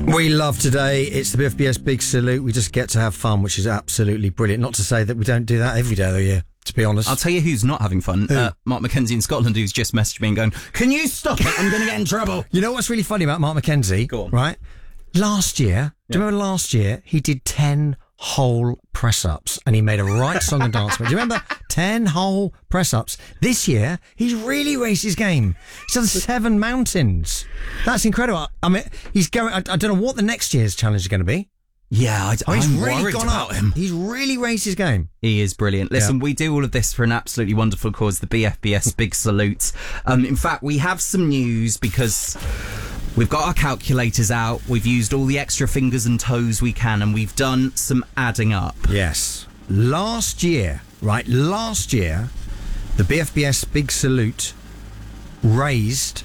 We love today. It's the BFBS Big Salute. We just get to have fun, which is absolutely brilliant. Not to say that we don't do that every day of the year, to be honest. I'll tell you who's not having fun. Mark McKenzie in Scotland, who's just messaged me and going, "Can you stop it? I'm going to get in trouble." You know what's really funny about Mark McKenzie? Go on. Right? Last year, do you remember last year? He did 10 whole press-ups and he made a right song and dance. Do you remember? 10 whole press-ups. This year, he's really raised his game. He's done 7 mountains. That's incredible. I mean, he's going, I don't know what the next year's challenge is going to be. Yeah, He's I'm really worried gone about up. him. He's really raised his game. He is brilliant. Listen, we do all of this for an absolutely wonderful cause, the BFBS Big Salute. In fact, we have some news because we've got our calculators out, we've used all the extra fingers and toes we can, and we've done some adding up. Yes. Last year, the BFBS Big Salute raised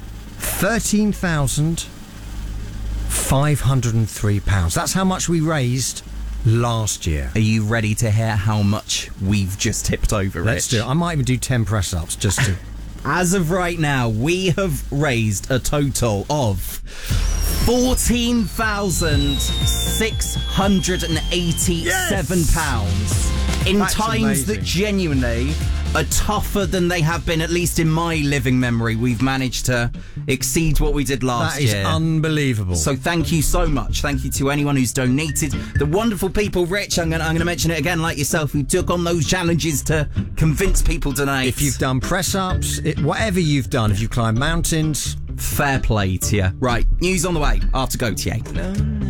£13,503. That's how much we raised last year. Are you ready to hear how much we've just tipped over, Rich? Let's do it. I might even do 10 press-ups just to... As of right now, we have raised a total of £14,687 in That's times amazing. that genuinely are tougher than they have been, at least in my living memory. We've managed to exceed what we did last That is year. unbelievable. So thank you so much. Thank you to anyone who's donated. The wonderful people, Rich, I'm going to mention it again, like yourself, who took on those challenges to convince people to donate. if you've done press-ups, whatever you've done, if you climbed mountains... Fair play to you. Right, news on the way after Gautier.